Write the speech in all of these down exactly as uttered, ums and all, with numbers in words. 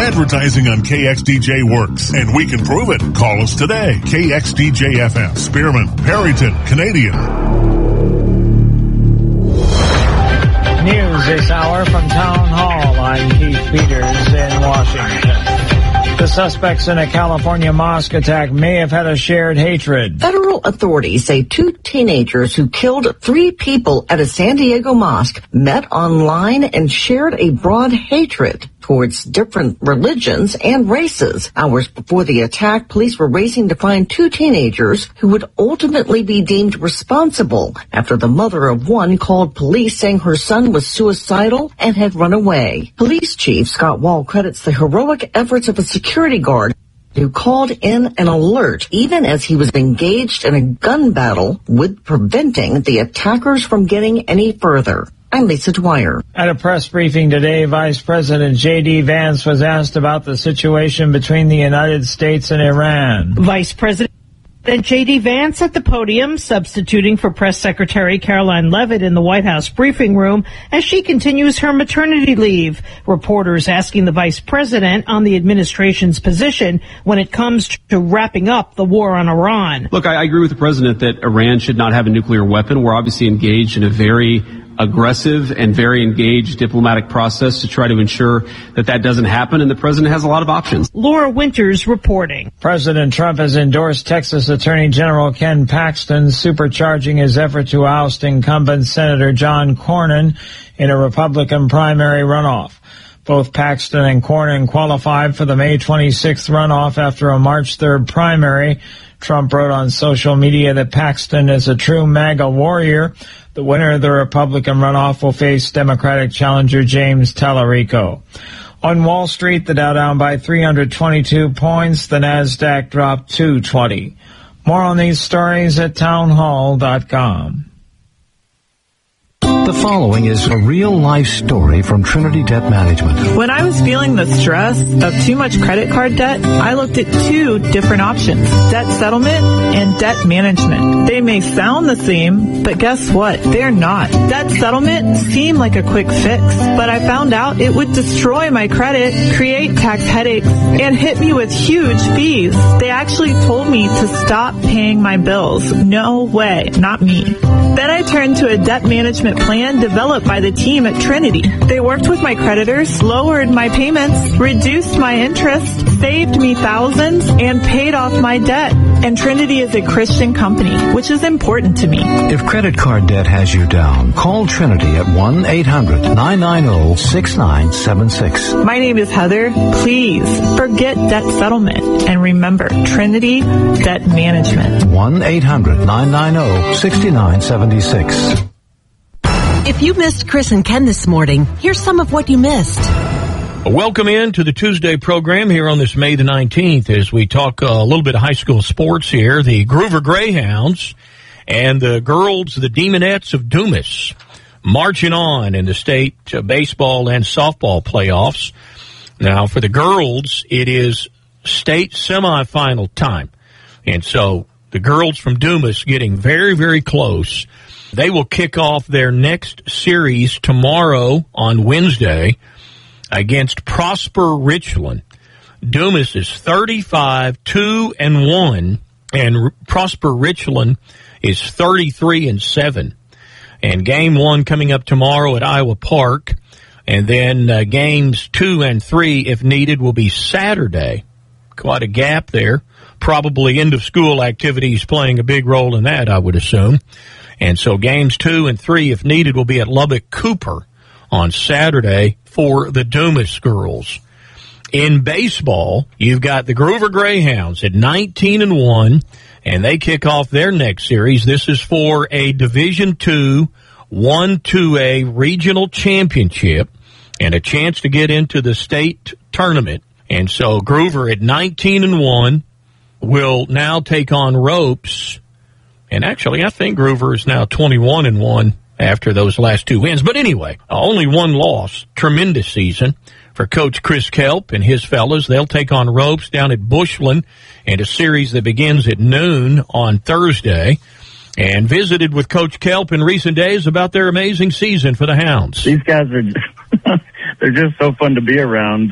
Advertising on K X D J works, and we can prove it. Call us today. K X D J F M, Spearman, Perryton, Canadian. News this hour from Town Hall. I'm Keith Peters in Washington. The suspects in a California mosque attack may have had a shared hatred. Federal authorities say two teenagers who killed three people at a San Diego mosque met online and shared a broad hatred towards different religions and races. Hours before the attack, police were racing to find two teenagers who would ultimately be deemed responsible after the mother of one called police saying her son was suicidal and had run away. Police Chief Scott Wall credits the heroic efforts of a security guard who called in an alert even as he was engaged in a gun battle with preventing the attackers from getting any further. I'm Lisa Dwyer. At a press briefing today, Vice President J D Vance was asked about the situation between the United States and Iran. Vice President J D Vance at the podium, substituting for Press Secretary Caroline Leavitt in the White House briefing room as she continues her maternity leave. Reporters asking the Vice President on the administration's position when it comes to wrapping up the war on Iran. Look, I agree with the President that Iran should not have a nuclear weapon. We're obviously engaged in a very aggressive and very engaged diplomatic process to try to ensure that that doesn't happen, and the president has a lot of options. Laura Winters reporting. President Trump has endorsed Texas Attorney General Ken Paxton, supercharging his effort to oust incumbent Senator John Cornyn in a Republican primary runoff. Both Paxton and Cornyn qualified for the May twenty-sixth runoff after a March third primary. Trump wrote on social media that Paxton is a true MAGA warrior. The winner of the Republican runoff will face Democratic challenger James Tallarico. On Wall Street, the Dow down by three hundred twenty-two points. The Nasdaq dropped two twenty. More on these stories at townhall dot com. The following is a real-life story from Trinity Debt Management. When I was feeling the stress of too much credit card debt, I looked at two different options, debt settlement and debt management. They may sound the same, but guess what? They're not. Debt settlement seemed like a quick fix, but I found out it would destroy my credit, create tax headaches, and hit me with huge fees. They actually told me to stop paying my bills. No way, not me. Then I turned to a debt management plan developed by the team at Trinity. They worked with my creditors, lowered my payments, reduced my interest, saved me thousands, and paid off my debt. And Trinity is a Christian company, which is important to me. If credit card debt has you down, call Trinity at one eight hundred nine nine zero six nine seven six. My name is Heather. Please forget debt settlement and remember Trinity Debt Management. one eight hundred nine nine zero six nine seven six. If you missed Chris and Ken this morning, here's some of what you missed. Welcome in to the Tuesday program here on this May the nineteenth as we talk uh, a little bit of high school sports here. The Groover Greyhounds and the girls, the Demonettes of Dumas, marching on in the state uh, baseball and softball playoffs. Now, for the girls, it is state semifinal time. And so the girls from Dumas getting very, very close. They will kick off their next series tomorrow on Wednesday against Prosper Richland. Dumas is thirty-five two and one, and Prosper Richland is thirty-three and seven. And game one coming up tomorrow at Iowa Park, and then uh, games two and three, if needed, will be Saturday. Quite a gap there. Probably end of school activities playing a big role in that, I would assume. And so games two and three, if needed, will be at Lubbock Cooper on Saturday for the Dumas girls. In baseball, you've got the Groover Greyhounds at nineteen and one, and they kick off their next series. This is for a Division two one two A regional championship and a chance to get into the state tournament. And so Groover at nineteen and one will now take on Ropes. And actually, I think Groover is now twenty-one and one after those last two wins. But anyway, only one loss. Tremendous season for Coach Chris Kelp and his fellas. They'll take on Ropes down at Bushland in a series that begins at noon on Thursday. And visited with Coach Kelp in recent days about their amazing season for the Hounds. These guys are just, they're just so fun to be around.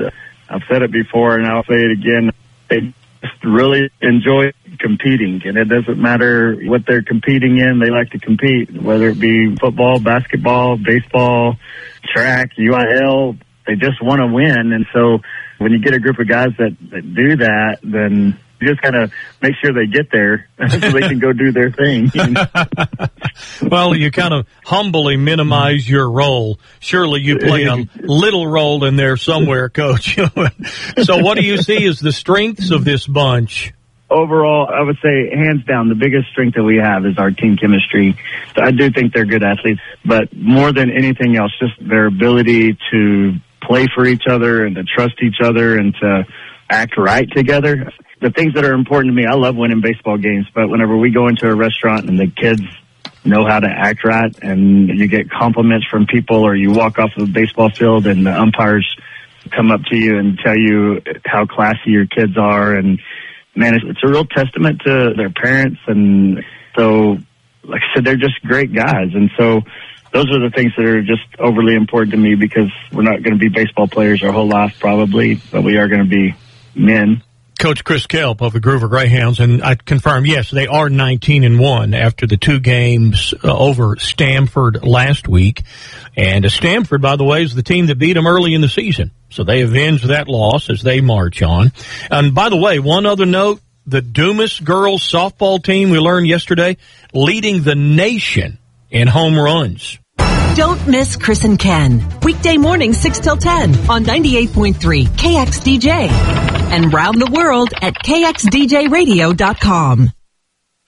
I've said it before and I'll say it again. They just really enjoy competing, and it doesn't matter what they're competing in. They like to compete, whether it be football, basketball, baseball, track, U I L. They just want to win. And so when you get a group of guys that, that do that, then you just kind of make sure they get there so they can go do their thing. Well, you kind of humbly minimize your role. Surely you play a little role in there somewhere, Coach. So what do you see as the strengths of this bunch? Overall, I would say hands down, the biggest strength that we have is our team chemistry. So I do think they're good athletes, but more than anything else, just their ability to play for each other and to trust each other and to act right together. The things that are important to me, I love winning baseball games, but whenever we go into a restaurant and the kids know how to act right and you get compliments from people, or you walk off of the baseball field and the umpires come up to you and tell you how classy your kids are, and man, it's, it's a real testament to their parents. And so, like I said, they're just great guys. And so those are the things that are just overly important to me, because we're not going to be baseball players our whole life probably, but we are going to be men. Coach Chris Kelp of the Groover Greyhounds, and I confirm, yes, they are nineteen and one after the two games uh, over Stanford last week. And uh, Stanford, by the way, is the team that beat them early in the season. So they avenged that loss as they march on. And by the way, one other note, the Dumas girls softball team, we learned yesterday, leading the nation in home runs. Don't miss Chris and Ken. Weekday morning, six till ten on ninety-eight point three K X D J. And round the world at K X D J radio dot com.